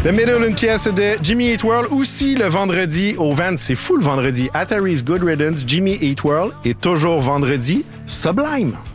Le middle, une pièce de Jimmy Eat World. Aussi le vendredi au Vans, c'est fou le vendredi. Atari's Good Riddance, Jimmy Eat World. Et toujours vendredi, Sublime.